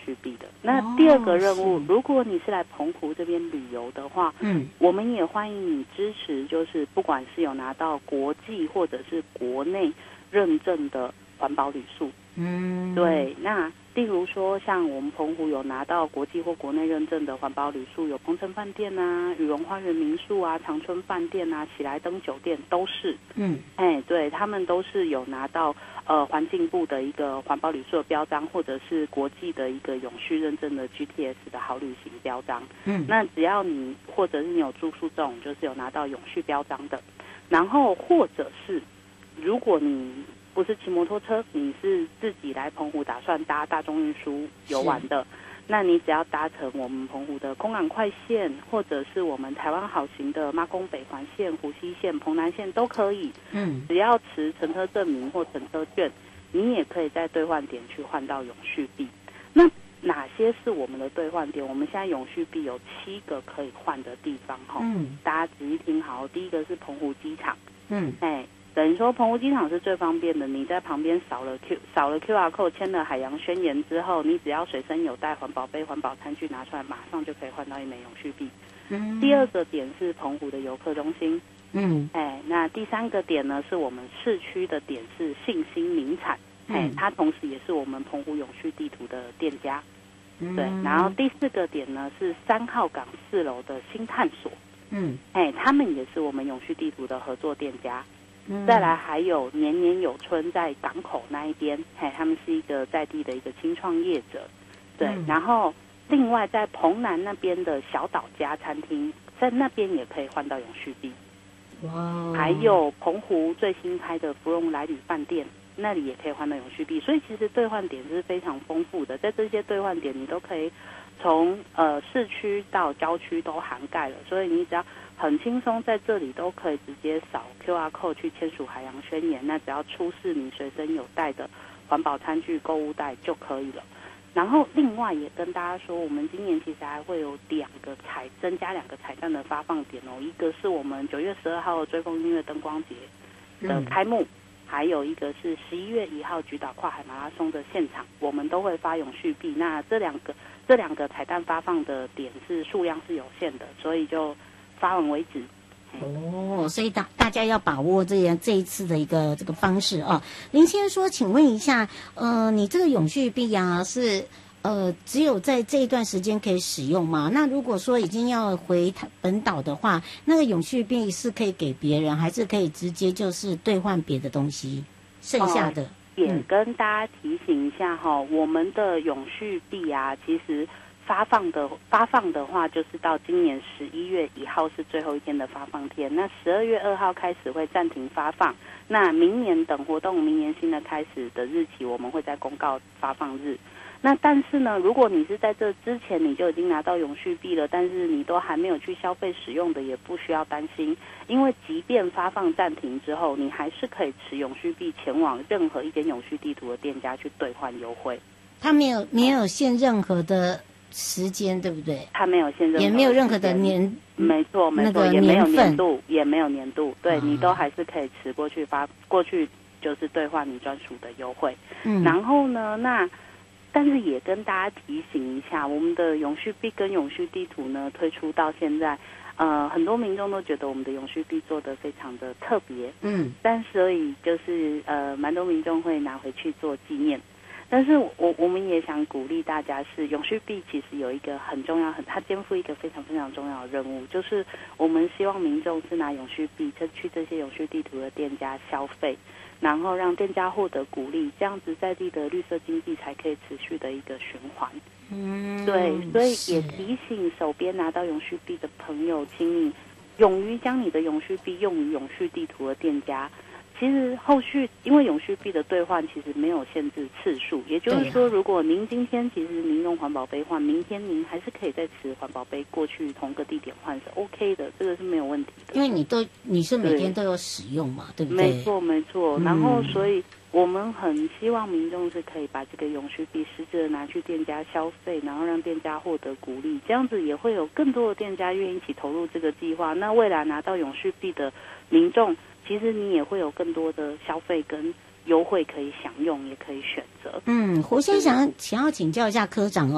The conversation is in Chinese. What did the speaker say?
续币的。那第二个任务，如果你是来澎湖这边旅游的话，我们也欢迎你支持，就是不管是有拿到国际或者是国内认证的环保旅宿。对，那例如说像我们澎湖有拿到国际或国内认证的环保旅宿，有鹏城饭店啊、羽绒花园民宿啊、长春饭店啊、喜来登酒店都是。对，他们都是有拿到环境部的一个环保旅宿的标章，或者是国际的一个永续认证的 GTS 的好旅行标章。那只要你或者是你有住宿这种就是有拿到永续标章的，然后或者是如果你不是骑摩托车，你是自己来澎湖打算搭大众运输游玩的，那你只要搭乘我们澎湖的空港快线，或者是我们台湾好行的妈宫北环线、湖西线、澎南线都可以。只要持乘车证明或乘车券，你也可以在兑换点去换到永续币。那哪些是我们的兑换点？我们现在永续币有7个可以换的地方哈。大家仔细听好，第一个是澎湖机场。等于说澎湖机场是最方便的，你在旁边扫了 QR code 签了海洋宣言之后，你只要随身有带环保杯、环保餐具拿出来，马上就可以换到1枚永续币。第二个点是澎湖的游客中心。那第3个点呢是我们市区的点是信兴名产。它同时也是我们澎湖永续地图的店家。对，然后第4个点呢是3号港4楼的新探索。他们也是我们永续地图的合作店家。再来还有年年有春在港口那一边，他们是一个在地的一个轻创业者。对，然后另外在澎南那边的小岛家餐厅，在那边也可以换到永续币。还有澎湖最新开的芙蓉来旅饭店，那里也可以换到永续币。所以其实兑换点是非常丰富的，在这些兑换点你都可以从市区到郊区都涵盖了，所以你只要很轻松在这里都可以直接扫 QR code 去签署海洋宣言，那只要出示你随身有带的环保餐具、购物袋就可以了。然后另外也跟大家说，我们今年其实还会有增加2个彩蛋的发放点哦，一个是我们9月12号的追风音乐灯光节的开幕，还有一个是11月1号菊岛跨海马拉松的现场，我们都会发永续币。那这两个彩蛋发放的点是数量是有限的，所以就发完为止。 所以大家要把握这一次的一个这个方式啊。林先生说，请问一下，你这个永续币啊是只有在这一段时间可以使用吗？那如果说已经要回本岛的话，那个永续币是可以给别人，还是可以直接就是兑换别的东西？剩下的也跟大家提醒一下哈，我们的永续币啊，其实发放的话，就是到今年11月1号是最后一天的发放天。那12月2号开始会暂停发放。那明年等活动明年新的开始的日期，我们会再公告发放日。那但是呢，如果你是在这之前你就已经拿到永续币了，但是你都还没有去消费使用的，也不需要担心，因为即便发放暂停之后，你还是可以持永续币前往任何一间永续地图的店家去兑换优惠。 它没有限任何的时间，对不对？ 它没有限任何的时间， 也没有任何的没错， 那个也没有年度，也没有年度，对，你都还是可以持过去就是兑换你专属的优惠。然后呢，但是也跟大家提醒一下，我们的永续币跟永续地图呢推出到现在，很多民众都觉得我们的永续币做得非常的特别，但所以就是蛮多民众会拿回去做纪念。但是我们也想鼓励大家，是永续币其实有一个很重要，它肩负一个非常非常重要的任务，就是我们希望民众是拿永续币去这些永续地图的店家消费，然后让店家获得鼓励，这样子在地的绿色经济才可以持续的一个循环。对，所以也提醒手边拿到永续币的朋友，请你勇于将你的永续币用于永续地图的店家。其实后续因为永续币的兑换其实没有限制次数，也就是说，如果您今天其实您用环保杯换，明天您还是可以再持环保杯过去同个地点换，是 OK 的，这个是没有问题的。 因为你是每天都有使用嘛， 对不对？ 没错。然后所以我们很希望民众是可以把这个永续币实质的拿去店家消费，然后让店家获得鼓励，这样子也会有更多的店家愿意一起投入这个计划。那未来拿到永续币的民众，其实你也会有更多的消费跟优惠可以享用，也可以选择。 胡先生想要请教一下科长